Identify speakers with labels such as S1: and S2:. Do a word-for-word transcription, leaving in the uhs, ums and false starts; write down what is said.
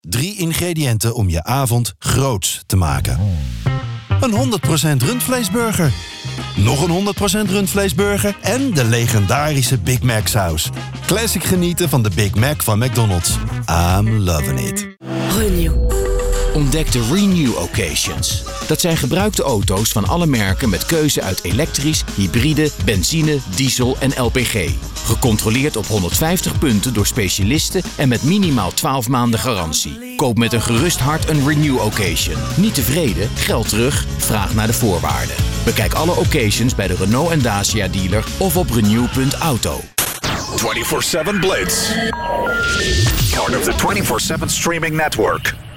S1: Drie ingrediënten om je avond groots te maken. Een honderd procent rundvleesburger. Nog een honderd procent rundvleesburger en de legendarische Big Mac saus. Classic genieten van de Big Mac van McDonald's. I'm loving it.
S2: Renew.
S3: Ontdek de Renew Occasions. Dat zijn gebruikte auto's van alle merken met keuze uit elektrisch, hybride, benzine, diesel en L P G. Gecontroleerd op honderdvijftig punten door specialisten en met minimaal twaalf maanden garantie. Koop met een gerust hart een Renew Occasion. Niet tevreden? Geld terug? Vraag naar de voorwaarden. Bekijk alle occasions bij de Renault en Dacia dealer of op renew punt auto.
S4: twenty-four seven Blitz. Part of the twenty-four seven streaming network.